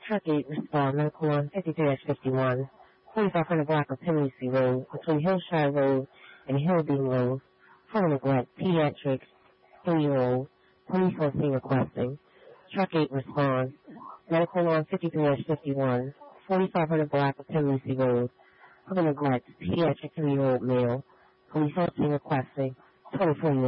Truck 8, respond, medical on 53-51, 4500 block of Pimlico Road, between Hillshire Road and Hillbeam Road, for neglect, pediatrics, 3-year-old, police on scene requesting. Truck 8, respond, medical on 53-51, 4500 block of Pimlico Road, for neglect, pediatric 3-year-old male, police on scene requesting, 24